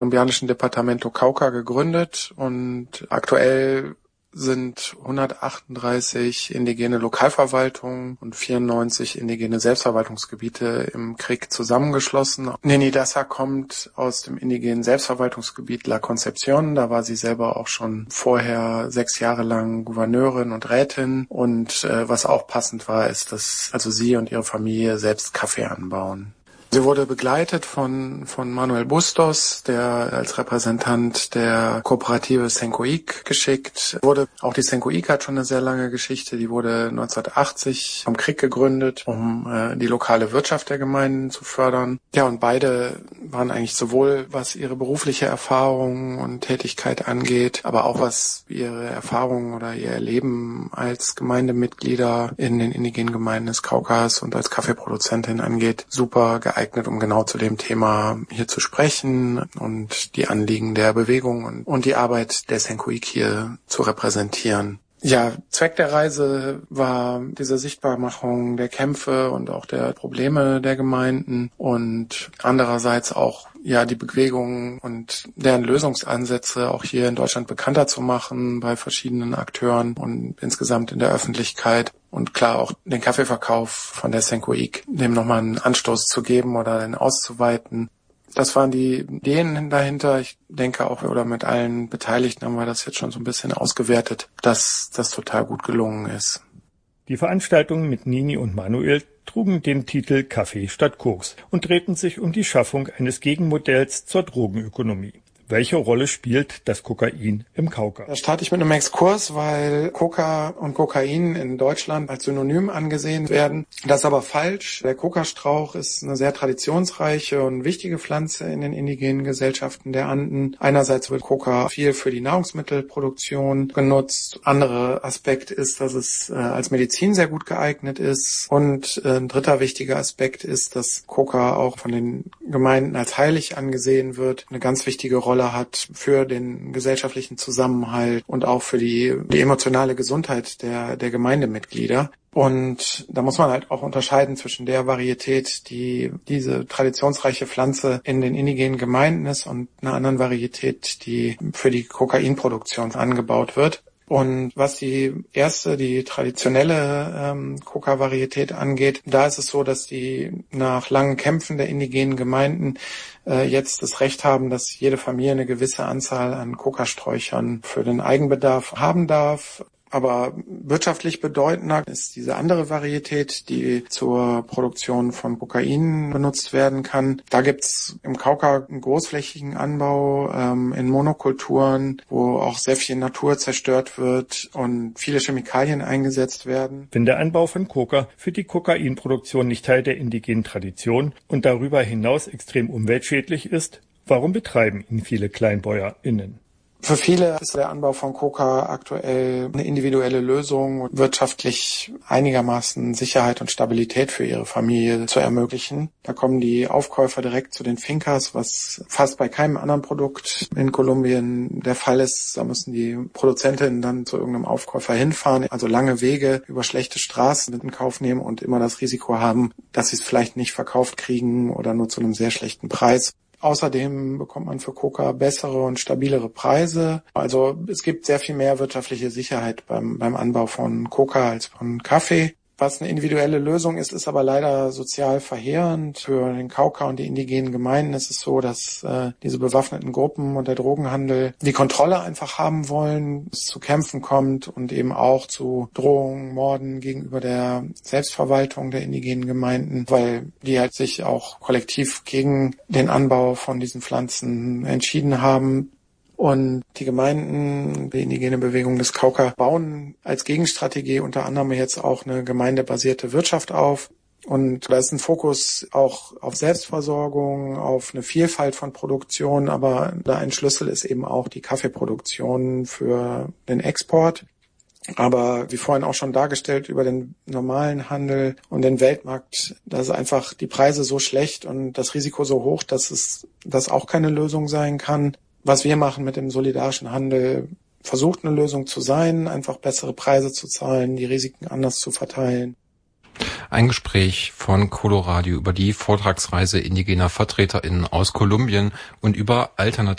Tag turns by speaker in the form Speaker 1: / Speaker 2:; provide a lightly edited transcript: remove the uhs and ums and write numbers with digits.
Speaker 1: kolumbianischen Departamento Cauca gegründet und aktuell sind 138 indigene Lokalverwaltungen und 94 indigene Selbstverwaltungsgebiete im CRIC zusammengeschlossen. Nenidasa kommt aus dem indigenen Selbstverwaltungsgebiet La Concepción. Da war sie selber auch schon vorher 6 Jahre lang Gouverneurin und Rätin. Und was auch passend war, ist, dass also sie und ihre Familie selbst Kaffee anbauen. Sie wurde begleitet von Manuel Bustos, der als Repräsentant der Kooperative Sencoic geschickt wurde. Auch die Sencoic hat schon eine sehr lange Geschichte. Die wurde 1980 vom CRIC gegründet, um die lokale Wirtschaft der Gemeinden zu fördern. Ja, und beide waren eigentlich sowohl, was ihre berufliche Erfahrung und Tätigkeit angeht, aber auch was ihre Erfahrungen oder ihr Erleben als Gemeindemitglieder in den indigenen Gemeinden des Kaukas und als Kaffeeproduzentin angeht, super geeignet, um genau zu dem Thema hier zu sprechen und die Anliegen der Bewegung und die Arbeit der Sencoic hier zu repräsentieren. Ja, Zweck der Reise war diese Sichtbarmachung der Kämpfe und auch der Probleme der Gemeinden und andererseits auch ja die Bewegung und deren Lösungsansätze auch hier in Deutschland bekannter zu machen bei verschiedenen Akteuren und insgesamt in der Öffentlichkeit. Und klar auch den Kaffeeverkauf von der Sencoic, dem nochmal einen Anstoß zu geben oder den auszuweiten. Das waren die Ideen dahinter. Ich denke auch, oder mit allen Beteiligten haben wir das jetzt schon so ein bisschen ausgewertet, dass das total gut gelungen ist.
Speaker 2: Die Veranstaltungen mit Nini und Manuel trugen den Titel Kaffee statt Koks und drehten sich um die Schaffung eines Gegenmodells zur Drogenökonomie. Welche Rolle spielt das Kokain im Kauka?
Speaker 1: Da starte ich mit einem Exkurs, weil Coca und Kokain in Deutschland als Synonym angesehen werden. Das ist aber falsch. Der Kokastrauch ist eine sehr traditionsreiche und wichtige Pflanze in den indigenen Gesellschaften der Anden. Einerseits wird Coca viel für die Nahrungsmittelproduktion genutzt. Anderer Aspekt ist, dass es als Medizin sehr gut geeignet ist. Und ein dritter wichtiger Aspekt ist, dass Coca auch von den Gemeinden als heilig angesehen wird. Eine ganz wichtige Rolle hat für den gesellschaftlichen Zusammenhalt und auch für die emotionale Gesundheit der Gemeindemitglieder. Und da muss man halt auch unterscheiden zwischen der Varietät, die diese traditionsreiche Pflanze in den indigenen Gemeinden ist, und einer anderen Varietät, die für die Kokainproduktion angebaut wird. Und was die traditionelle Coca-Varietät angeht, da ist es so, dass die nach langen Kämpfen der indigenen Gemeinden jetzt das Recht haben, dass jede Familie eine gewisse Anzahl an Kokasträuchern für den Eigenbedarf haben darf. Aber wirtschaftlich bedeutender ist diese andere Varietät, die zur Produktion von Kokain benutzt werden kann. Da gibt's im Kauka einen großflächigen Anbau in Monokulturen, wo auch sehr viel Natur zerstört wird und viele Chemikalien eingesetzt werden.
Speaker 2: Wenn der Anbau von Coca für die Kokainproduktion nicht Teil der indigenen Tradition und darüber hinaus extrem umweltschädlich ist, warum betreiben ihn viele KleinbäuerInnen?
Speaker 1: Für viele ist der Anbau von Coca aktuell eine individuelle Lösung, wirtschaftlich einigermaßen Sicherheit und Stabilität für ihre Familie zu ermöglichen. Da kommen die Aufkäufer direkt zu den Fincas, was fast bei keinem anderen Produkt in Kolumbien der Fall ist. Da müssen die Produzentinnen dann zu irgendeinem Aufkäufer hinfahren, also lange Wege über schlechte Straßen in Kauf nehmen und immer das Risiko haben, dass sie es vielleicht nicht verkauft kriegen oder nur zu einem sehr schlechten Preis. Außerdem bekommt man für Coca bessere und stabilere Preise. Also es gibt sehr viel mehr wirtschaftliche Sicherheit beim Anbau von Coca als von Kaffee. Was eine individuelle Lösung ist, ist aber leider sozial verheerend. Für den Kauka und die indigenen Gemeinden ist es so, dass diese bewaffneten Gruppen und der Drogenhandel die Kontrolle einfach haben wollen, es zu Kämpfen kommt und eben auch zu Drohungen, Morden gegenüber der Selbstverwaltung der indigenen Gemeinden, weil die halt sich auch kollektiv gegen den Anbau von diesen Pflanzen entschieden haben. Und die Gemeinden, die indigene Bewegung des Kauka, bauen als Gegenstrategie unter anderem jetzt auch eine gemeindebasierte Wirtschaft auf. Und da ist ein Fokus auch auf Selbstversorgung, auf eine Vielfalt von Produktionen, aber da ein Schlüssel ist eben auch die Kaffeeproduktion für den Export. Aber wie vorhin auch schon dargestellt, über den normalen Handel und den Weltmarkt, da ist einfach die Preise so schlecht und das Risiko so hoch, dass das auch keine Lösung sein kann. Was wir machen mit dem solidarischen Handel, versucht eine Lösung zu sein, einfach bessere Preise zu zahlen, die Risiken anders zu verteilen.
Speaker 3: Ein Gespräch von Coloradio über die Vortragsreise indigener VertreterInnen aus Kolumbien und über alternative